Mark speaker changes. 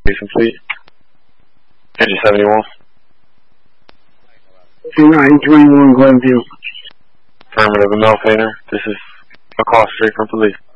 Speaker 1: Be complete. Engine 71.
Speaker 2: 921 Glenview.
Speaker 1: Affirmative, Mel Painter. This is a call straight from police.